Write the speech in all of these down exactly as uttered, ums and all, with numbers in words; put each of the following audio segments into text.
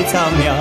viața mea.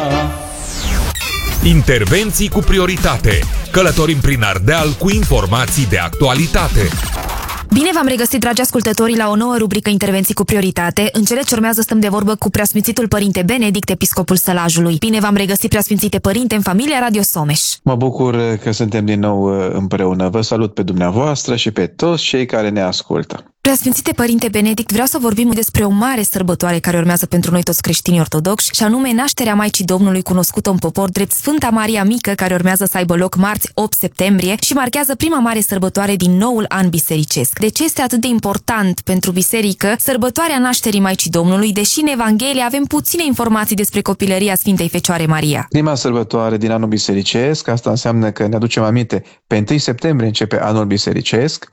Intervenții cu prioritate. Călătorim prin Ardeal cu informații de actualitate. Bine v-am regăsit, dragi ascultători, la o nouă rubrică Intervenții cu prioritate. În cele ce urmează stăm de vorbă cu Preasfințitul Părinte Benedict, episcopul Sălajului. Bine v-am regăsit, Preasfințite Părinte, în familia Radio Someș. Mă bucur că suntem din nou împreună. Vă salut pe dumneavoastră și pe toți cei care ne ascultă. Preasfințite Părinte Benedict, vreau să vorbim despre o mare sărbătoare care urmează pentru noi toți creștinii ortodoxi, și anume nașterea Maicii Domnului, cunoscută în popor drept Sfânta Maria Mică, care urmează să aibă loc marți opt septembrie și marchează prima mare sărbătoare din noul an bisericesc. De ce este atât de important pentru biserică sărbătoarea nașterii Maicii Domnului, deși în Evanghelie avem puține informații despre copilăria Sfintei Fecioare Maria? Prima sărbătoare din anul bisericesc, asta înseamnă că ne aducem aminte, pe întâi septembrie începe anul bisericesc,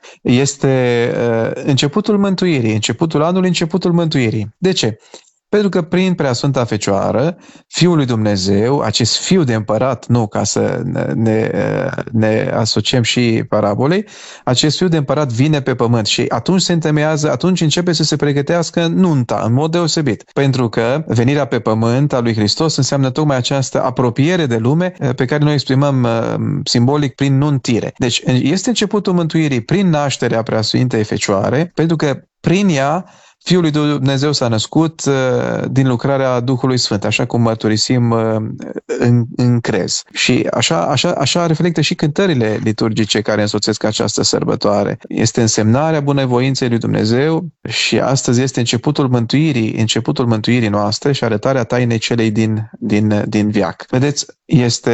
este începutul mântuirii, începutul anului, începutul mântuirii. De ce? Pentru că prin Preasfânta Fecioară, Fiul lui Dumnezeu, acest Fiu de împărat, nu ca să ne, ne asociem și parabolei, acest Fiu de împărat vine pe pământ și atunci se întemeiază, atunci începe să se pregătească nunta, în mod deosebit. Pentru că venirea pe pământ a lui Hristos înseamnă tocmai această apropiere de lume pe care noi exprimăm simbolic prin nuntire. Deci este începutul mântuirii prin nașterea Preasfintei Fecioare, pentru că prin ea Fiul lui Dumnezeu s-a născut uh, din lucrarea Duhului Sfânt, așa cum mărturisim uh, în, în crez. Și așa, așa, așa reflectă și cântările liturgice care însoțesc această sărbătoare. Este însemnarea bunăvoinței lui Dumnezeu și astăzi este începutul mântuirii, începutul mântuirii noastre și arătarea tainei celei din, din, din veac. Vedeți, este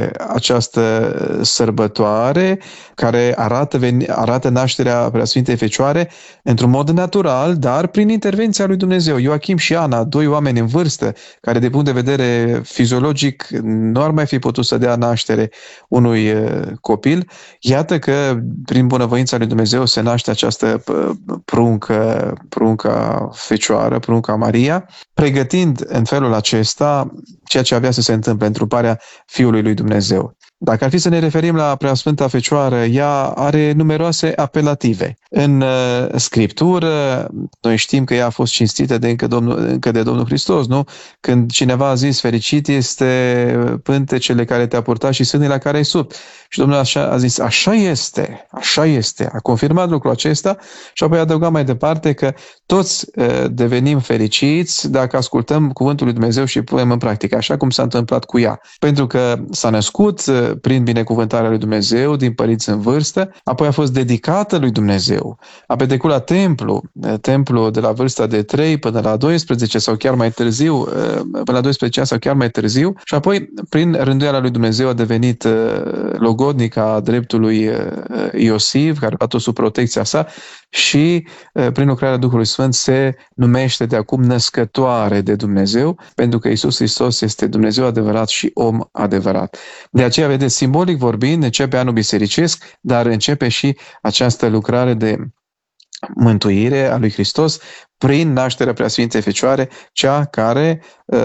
această sărbătoare care arată, arată nașterea Preasfintei Fecioare într-un mod natural, dar prin intervenția lui Dumnezeu. Ioachim și Ana, doi oameni în vârstă, care de punct de vedere fiziologic nu ar mai fi putut să dea naștere unui copil, iată că prin bunăvoința lui Dumnezeu se naște această pruncă, prunca Fecioară, prunca Maria, pregătind în felul acesta ceea ce avea să se întâmple, întruparea Fiului lui Dumnezeu. Dacă ar fi să ne referim la Preasfânta Fecioară, ea are numeroase apelative. În uh, Scriptură, noi știm că ea a fost cinstită de încă, Domnul, încă de Domnul Hristos, nu? Când cineva a zis, fericit este pântecele care te-a purtat și sânii la care ai sub. Și Domnul așa a zis, așa este, așa este. A confirmat lucrul acesta și apoi a adăugat mai departe că toți uh, devenim fericiți dacă ascultăm cuvântul lui Dumnezeu și punem în practică, așa cum s-a întâmplat cu ea. Pentru că s-a născut uh, prin binecuvântarea lui Dumnezeu, din părinți în vârstă, apoi a fost dedicată lui Dumnezeu, a petrecut la templu, templu de la vârsta de trei până la doisprezece sau chiar mai târziu, până la doisprezece ani sau chiar mai târziu, și apoi, prin rânduiala lui Dumnezeu, a devenit logodnica dreptului Iosif, care a luat-o sub protecția sa, și prin lucrarea Duhului Sfânt se numește de acum născătoare de Dumnezeu, pentru că Iisus Hristos este Dumnezeu adevărat și om adevărat. De aceea, vedeți, simbolic vorbind, începe anul bisericesc, dar începe și această lucrare de mântuire a lui Hristos prin nașterea Preasfintei Fecioare, cea care